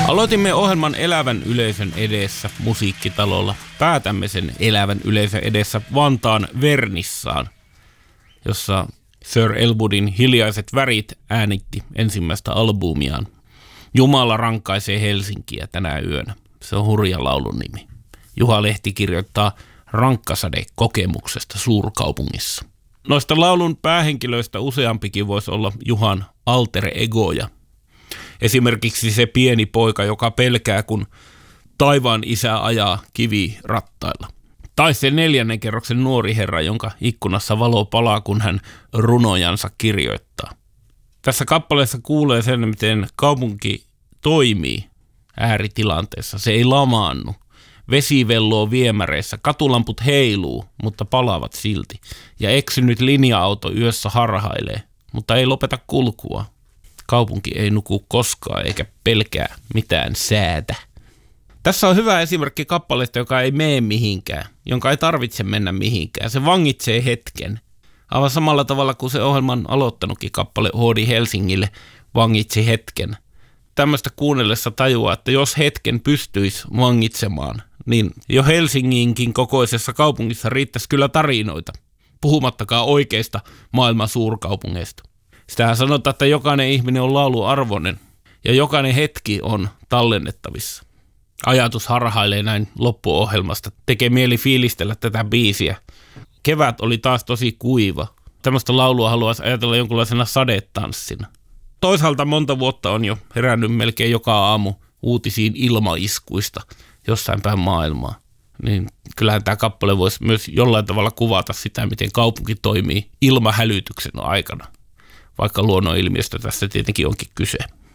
Aloitimme ohjelman Elävän yleisön edessä musiikkitalolla. Päätämme sen Elävän yleisön edessä Vantaan Vernissaan, jossa Sir Elwoodin Hiljaiset värit äänitti ensimmäistä albumiaan. Jumala rankaisee Helsinkiä tänä yönä. Se on hurja laulun nimi. Juha Lehti kirjoittaa rankkasade kokemuksesta suurkaupungissa. Noista laulun päähenkilöistä useampikin voisi olla Juhan alter egoja. Esimerkiksi se pieni poika, joka pelkää, kun taivaan isä ajaa kivirattailla. Tai se 4. kerroksen nuori herra, jonka ikkunassa valo palaa, kun hän runojansa kirjoittaa. Tässä kappaleessa kuulee sen, miten kaupunki toimii ääritilanteessa. Se ei lamaannu. Vesi velloo viemäreissä, katulamput heiluu, mutta palaavat silti. Ja eksynyt linja-auto yössä harhailee, mutta ei lopeta kulkua. Kaupunki ei nuku koskaan eikä pelkää mitään säätä. Tässä on hyvä esimerkki kappaleesta, joka ei mene mihinkään, jonka ei tarvitse mennä mihinkään. Se vangitsee hetken. Aivan samalla tavalla kuin se ohjelman aloittanutkin kappale Oodi Helsingille vangitsi hetken. Tämmöistä kuunnellessa tajuaa, että jos hetken pystyisi vangitsemaan, niin jo Helsinginkin kokoisessa kaupungissa riittäisi kyllä tarinoita, puhumattakaan oikeista maailman suurkaupungeista. Sitähän sanotaan, että jokainen ihminen on lauluarvoinen ja jokainen hetki on tallennettavissa. Ajatus harhailee näin loppuohjelmasta. Tekee mieli fiilistellä tätä biisiä. Kevät oli taas tosi kuiva. Tämmöistä laulua haluaisi ajatella jonkunlaisena sadetanssina. Toisaalta monta vuotta on jo herännyt melkein joka aamu uutisiin ilmaiskuista jossain päin maailmaa. Niin kyllähän tämä kappale voisi myös jollain tavalla kuvata sitä, miten kaupunki toimii ilmahälytyksen aikana. Vaikka luonnonilmiöstä tässä tietenkin onkin kyse.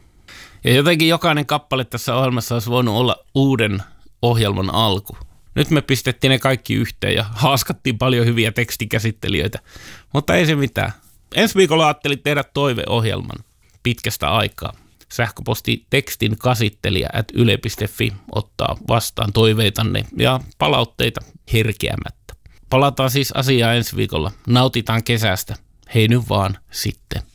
Ja jotenkin jokainen kappale tässä ohjelmassa olisi voinut olla uuden ohjelman alku. Nyt me pistettiin ne kaikki yhteen ja haaskattiin paljon hyviä tekstikäsittelijöitä, mutta ei se mitään. Ensi viikolla ajattelin tehdä toiveohjelman pitkästä aikaa. Sähköposti tekstinkäsittelijä@yle.fi ottaa vastaan toiveitanne ja palautteita herkeämättä. Palataan siis asiaan ensi viikolla. Nautitaan kesästä. Hei nyt vaan sitten.